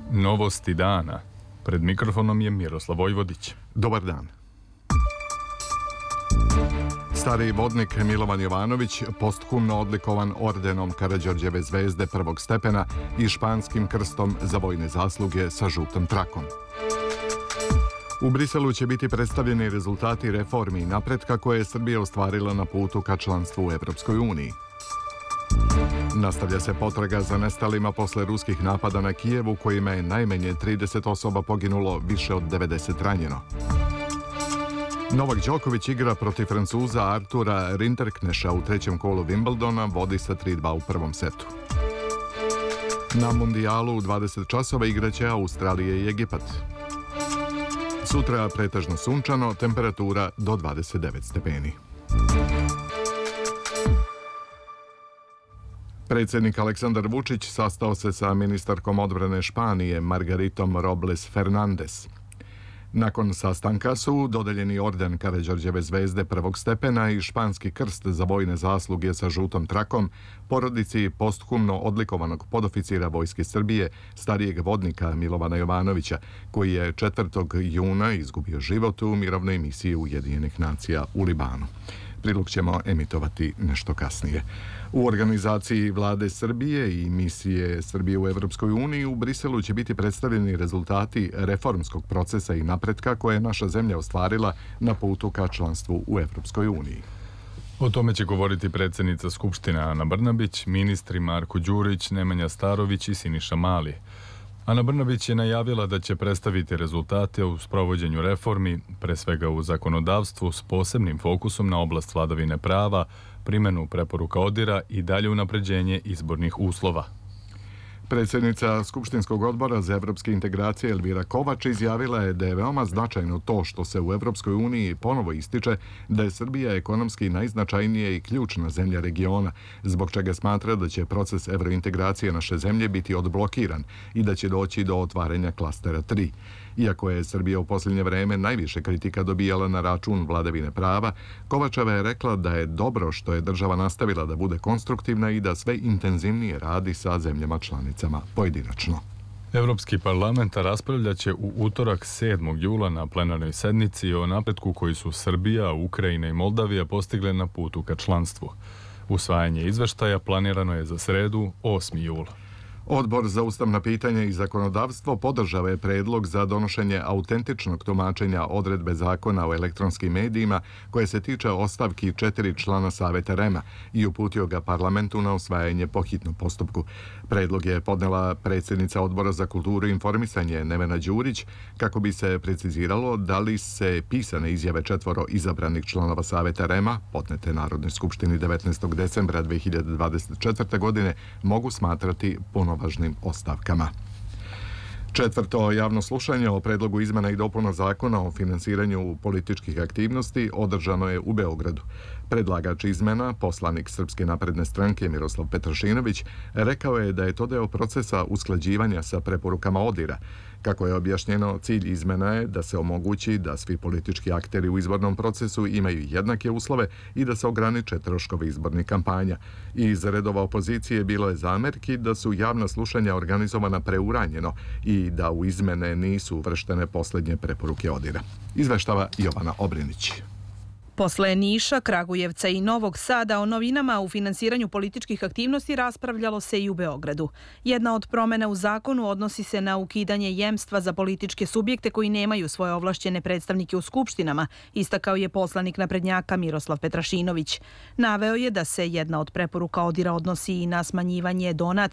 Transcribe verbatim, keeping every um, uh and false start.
Novosti dana. Pred mikrofonom je Miroslav Vojvodić. Dobar dan. Stariji vodnik Milovan Jovanović posthumno odlikovan ordenom Karađorđeve zvezde prvog stepena i španskim krstom za vojne zasluge sa žutom trakom. U Briselu će biti predstavljeni rezultati reformi i napretka koje je Srbija ostvarila na putu ka članstvu u Evropskoj uniji. Nastavlja se potraga za nestalima posle ruskih napada na Kijevu, kojima je najmanje trideset osoba poginulo, više od devedeset ranjeno. Novak Đoković igra protiv Francuza Artura Rinderkneša u trećem kolu Wimbledona, vodi sa tri dva u prvom setu. Na mundijalu u dvadeset časova igraće Australije i Egipat. Sutra pretežno sunčano, temperatura do dvadeset devet stepeni. Predsjednik Aleksandar Vučić sastao se sa ministarkom odbrane Španije Margaritom Robles Fernandez. Nakon sastanka su dodeljeni orden Karađorđeve zvezde prvog stepena i španski krst za vojne zasluge sa žutom trakom porodici posthumno odlikovanog podoficira Vojske Srbije, starijeg vodnika Milovana Jovanovića, koji je četvrtog juna izgubio život u mirovnoj misiji Ujedinjenih nacija u Libanu. Prilog ćemo emitovati nešto kasnije. U organizaciji Vlade Srbije i misije Srbije u Evropskoj uniji u Briselu će biti predstavljeni rezultati reformskog procesa i napretka koje je naša zemlja ostvarila na putu ka članstvu u Evropskoj uniji. O tome će govoriti predsjednica Skupštine Ana Brnabić, ministri Marko Đurić, Nemanja Starović i Siniša Mali. Ana Brnabić je najavila da će predstaviti rezultate u sprovođenju reformi, pre svega u zakonodavstvu s posebnim fokusom na oblast vladavine prava, primjenu preporuka ODIHR-a i dalje unapređenje izbornih uslova. Predsjednica Skupštinskog odbora za evropske integracije Elvira Kovač izjavila je da je veoma značajno to što se u Evropskoj uniji ponovo ističe da je Srbija ekonomski najznačajnija i ključna zemlja regiona, zbog čega smatra da će proces evrointegracije naše zemlje biti odblokiran i da će doći do otvaranja klastera tri. Iako je Srbija u posljednje vreme najviše kritika dobijala na račun vladavine prava, Kovačeva je rekla da je dobro što je država nastavila da bude konstruktivna i da sve intenzivnije radi sa zemljama članicama pojedinačno. Evropski parlament raspravljaće u utorak sedmog jula na plenarnoj sednici o napretku koji su Srbija, Ukrajina i Moldavija postigle na putu ka članstvu. Usvajanje izveštaja planirano je za sredu osmog jula. Odbor za ustavna pitanja i zakonodavstvo podržao je predlog za donošenje autentičnog tumačenja odredbe zakona o elektronskim medijima koje se tiče ostavki četiri člana Saveta REM-a i uputio ga parlamentu na usvajanje po hitnom postupku. Predlog je podnela predsjednica Odbora za kulturu i informisanje Nevena Đurić kako bi se preciziralo da li se pisane izjave četvoro izabranih članova Saveta REM-a, podnete Narodnoj skupštini devetnaestog decembra dve hiljade dvadeset četvrte. godine, mogu smatrati punovažnim ostavkama. Četvrto javno slušanje o predlogu izmena i dopuna zakona o finansiranju političkih aktivnosti održano je u Beogradu. Predlagač izmena, poslanik Srpske napredne stranke Miroslav Petrašinović, rekao je da je to deo procesa usklađivanja sa preporukama ODIHR-a. Kako je objašnjeno, cilj izmena je da se omogući da svi politički akteri u izbornom procesu imaju jednake uslove i da se ograniče troškovi izbornih kampanja. Iz redova opozicije bilo je zamerki da su javna slušanja organizovana preuranjeno i da u izmene nisu uvrštene posljednje preporuke ODIHR-a. Izveštava Jovana Obrinić. Posle Niša, Kragujevca i Novog Sada o novinama u finansiranju političkih aktivnosti raspravljalo se i u Beogradu. Jedna od promjena u zakonu odnosi se na ukidanje jemstva za političke subjekte koji nemaju svoje ovlašćene predstavnike u skupštinama, istakao je poslanik naprednjaka Miroslav Petrašinović. Naveo je da se jedna od preporuka ODIHR-a odnosi i na smanjivanje donacija